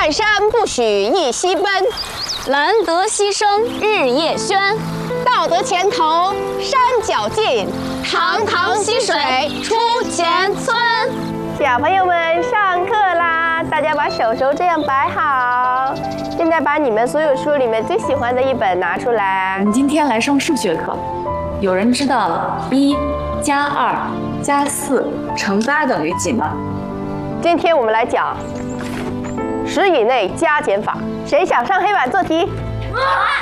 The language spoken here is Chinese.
半山不许一夕奔， 兰得溪声日夜喧。 到得前头山脚尽，堂堂溪水出前村。小朋友们上课啦！大家把手这样摆好。现在把你们所有书里面最喜欢的一本拿出来。 我们今天来上数学课，有人知道1加2加4乘8等于几吗？ 今天我们来讲10以内加减法。谁想上黑板做题？